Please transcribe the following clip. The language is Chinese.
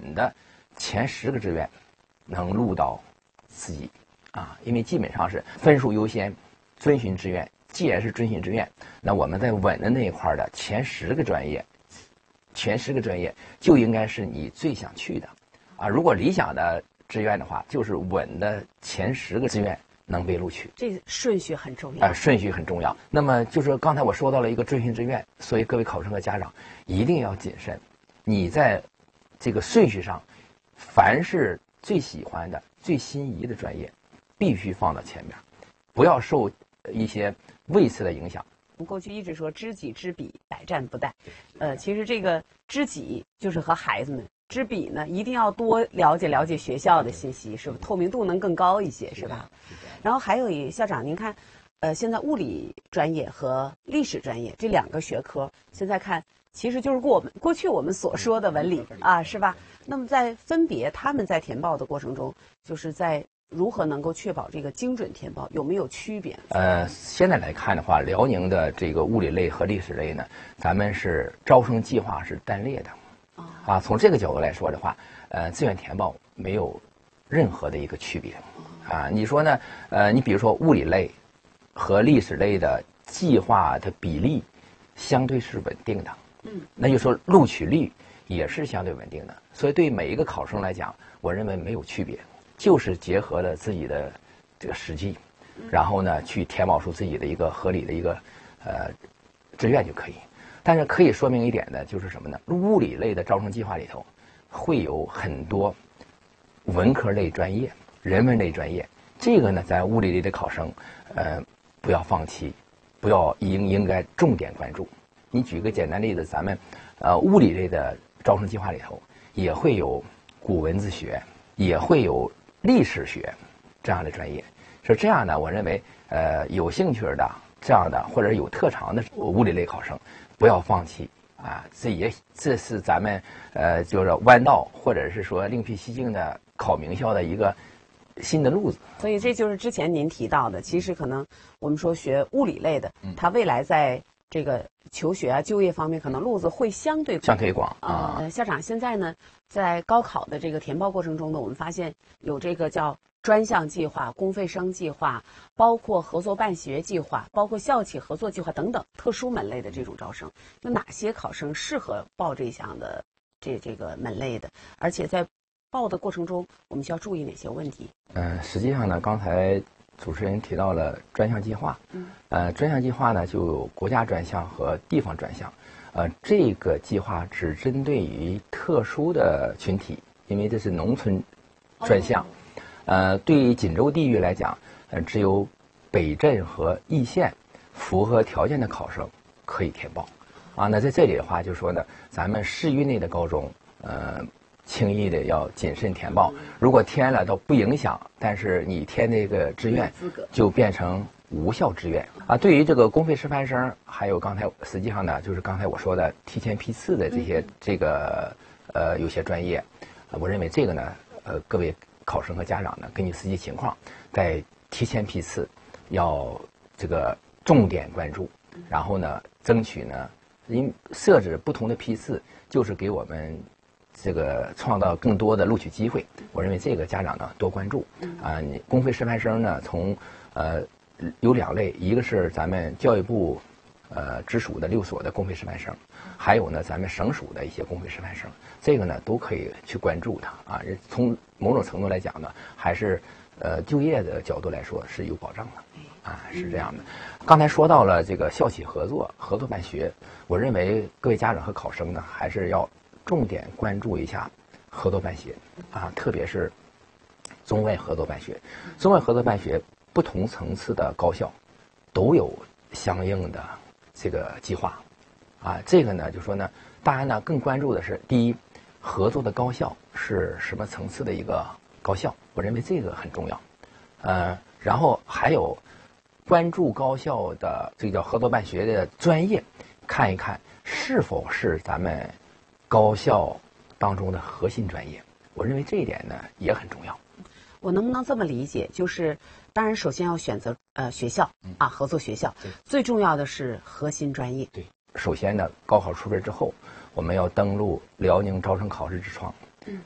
的前10个志愿能录到自己因为基本上是分数优先，遵循志愿。既然是遵循志愿，那我们在稳的那一块的前10个专业就应该是你最想去的如果理想的志愿的话，就是稳的前10个志愿能被录取。 这顺序很重要顺序很重要。那么就是刚才我说到了一个遵循志愿，所以各位考生和家长一定要谨慎。你在这个顺序上，凡是最喜欢的、最心仪的专业，必须放到前面，不要受一些位次的影响。 我们过去一直说知己知彼，百战不殆。其实这个知己就是和孩子们，知彼呢一定要多了解学校的信息，是吧？透明度能更高一些，是吧？然后还有校长，您看，现在物理专业和历史专业这2个学科，现在看其实就是过去我们所说的文理是吧？那么在分别他们在填报的过程中，就是在如何能够确保这个精准填报，有没有区别？ 现在来看的话，辽宁的这个物理类和历史类呢，咱们是招生计划是单列的。从这个角度来说的话，志愿填报没有任何的一个区别。你说呢？你比如说物理类和历史类的计划的比例相对是稳定的。那就说录取率也是相对稳定的。所以对每一个考生来讲，我认为没有区别。就是结合了自己的这个实际，然后呢去填报出自己的一个合理的一个志愿就可以。但是可以说明一点的就是什么呢？物理类的招生计划里头会有很多文科类专业、人文类专业，这个呢咱物理类的考生不要放弃，应该重点关注。你举个简单例子，咱们物理类的招生计划里头也会有古文字学，也会有历史学这样的专业。是这样的，我认为有兴趣的这样的或者有特长的物理类考生不要放弃这是咱们就是弯道或者是说另辟蹊径的考名校的一个新的路子。 所以这就是之前您提到的，其实可能我们说学物理类的，他未来在这个求学就业方面可能路子会相对广校长，现在呢在高考的这个填报过程中呢，我们发现有这个叫专项计划、公费生计划，包括合作办学计划，包括校企合作计划等等特殊门类的这种招生，有哪些考生适合报这项的这个门类的？而且在报的过程中，我们需要注意哪些问题？ 实际上呢，刚才主持人提到了专项计划，专项计划呢就有国家专项和地方专项，这个计划只针对于特殊的群体，因为这是农村专项，对于锦州地域来讲，只有北镇和易县符合条件的考生可以填报，那在这里的话，就说呢，咱们市域内的高中，轻易的要谨慎填报，如果填了都不影响，但是你填这个志愿就变成无效志愿对于这个公费师范生，还有刚才实际上呢，就是刚才我说的提前批次的这些这个有些专业，我认为这个呢，各位考生和家长呢，根据实际情况，在提前批次要这个重点关注，然后呢，争取呢，设置不同的批次，就是给我们这个创造更多的录取机会。我认为这个家长呢多关注你公费师范生呢，从有2类，一个是咱们教育部直属的6所的公费师范生，还有呢咱们省属的一些公费师范生，这个呢都可以去关注它从某种程度来讲呢，还是就业的角度来说是有保障的是这样的。刚才说到了这个校企合作办学，我认为各位家长和考生呢，还是要重点关注一下合作办学特别是中外合作办学。中外合作办学不同层次的高校都有相应的这个计划这个呢就说呢，大家呢更关注的是第一，合作的高校是什么层次的一个高校，我认为这个很重要然后还有关注高校的这个叫合作办学的专业，看一看是否是咱们高校当中的核心专业，我认为这一点呢也很重要。 我能不能这么理解，就是当然首先要选择学校合作学校，最重要的是核心专业。 对，首先呢，高考出分之后，我们要登录辽宁招生考试之窗，